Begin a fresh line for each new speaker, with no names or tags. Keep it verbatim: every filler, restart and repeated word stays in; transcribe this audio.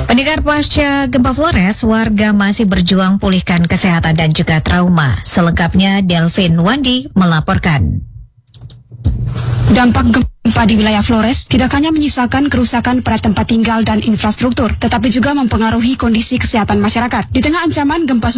Pendengar, pasca gempa Flores, warga masih berjuang pulihkan kesehatan dan juga trauma. Selengkapnya Delvin Wandi melaporkan.
Dampak gempa di wilayah Flores tidak hanya menyisakan kerusakan pada tempat tinggal dan infrastruktur, tetapi juga mempengaruhi kondisi kesehatan masyarakat. Di tengah ancaman gempa